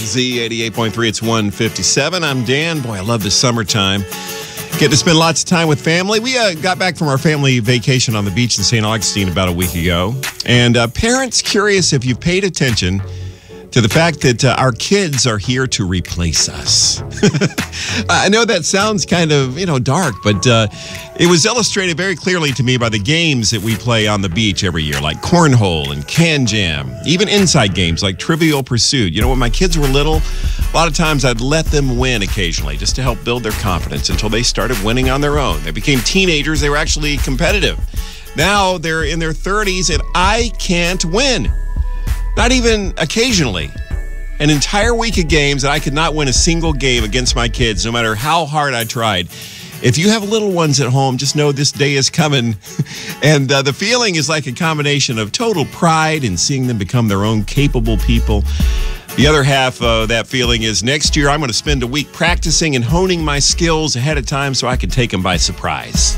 Z88.3, it's 157. I'm Dan. Boy, I love the summertime. Get to spend lots of time with family. We got back from our family vacation on the beach in St. Augustine about a week ago. And parents, curious if you've paid attention to the fact that our kids are here to replace us. I know that sounds kind of, dark, but it was illustrated very clearly to me by the games that we play on the beach every year, like cornhole and can jam, even inside games like Trivial Pursuit. When my kids were little, a lot of times I'd let them win occasionally just to help build their confidence until they started winning on their own. They became teenagers. They were actually competitive. Now they're in their 30s and I can't win. Not even occasionally. An entire week of games that I could not win a single game against my kids, no matter how hard I tried. If you have little ones at home, just know this day is coming. And the feeling is like a combination of total pride in seeing them become their own capable people. The other half of that feeling is next year I'm going to spend a week practicing and honing my skills ahead of time so I can take them by surprise.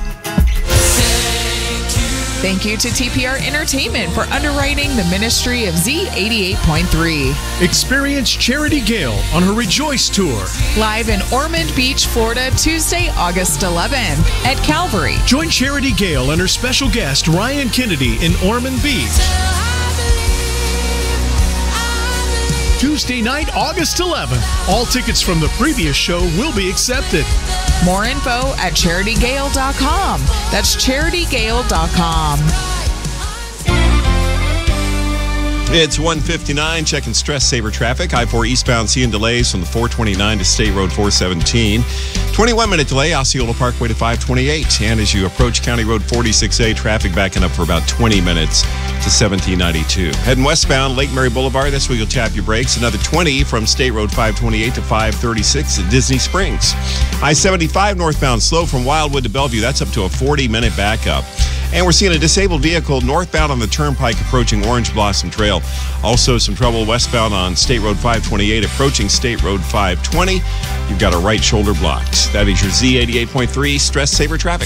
Thank you to TPR Entertainment for underwriting the ministry of Z88.3. Experience Charity Gale on her Rejoice Tour. Live in Ormond Beach, Florida, Tuesday, August 11th at Calvary. Join Charity Gale and her special guest, Ryan Kennedy, in Ormond Beach. Tuesday night, August 11th. All tickets from the previous show will be accepted. More info at CharityGale.com. That's CharityGale.com. It's 1:59. Checking stress saver traffic. I-4 eastbound seeing delays from the 429 to State Road 417. 21-minute delay, Osceola Parkway to 528. And as you approach County Road 46A, traffic backing up for about 20 minutes to 1792. Heading westbound, Lake Mary Boulevard. That's where you'll tap your brakes. Another 20 from State Road 528 to 536 at Disney Springs. I-75 northbound slow from Wildwood to Bellevue. That's up to a 40-minute backup. And we're seeing a disabled vehicle northbound on the Turnpike approaching Orange Blossom Trail. Also some trouble westbound on State Road 528 approaching State Road 520. You've got a right shoulder blocked. That is your Z88.3 stress saver traffic.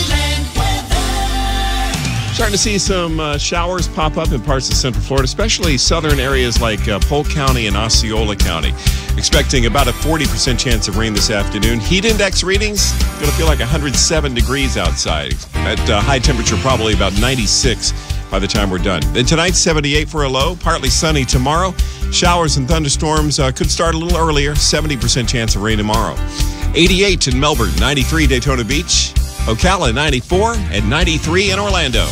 Starting to see some showers pop up in parts of Central Florida, especially southern areas like Polk County and Osceola County. Expecting about a 40% chance of rain this afternoon. Heat index readings, going to feel like 107 degrees outside. At high temperature, probably about 96 by the time we're done. Then tonight, 78 for a low, partly sunny tomorrow. Showers and thunderstorms could start a little earlier, 70% chance of rain tomorrow. 88 in Melbourne, 93 Daytona Beach, Ocala 94, and 93 in Orlando.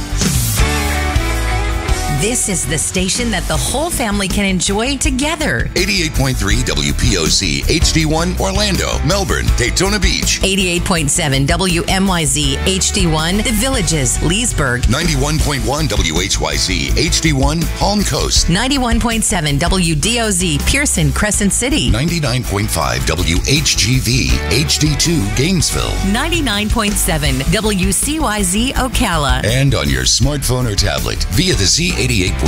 This is the station that the whole family can enjoy together. 88.3 WPOC, HD1, Orlando, Melbourne, Daytona Beach. 88.7 WMYZ, HD1, The Villages, Leesburg. 91.1 WHYZ, HD1, Palm Coast. 91.7 WDOZ, Pearson, Crescent City. 99.5 WHGV, HD2, Gainesville. 99.7 WCYZ, Ocala. And on your smartphone or tablet via the Z88.3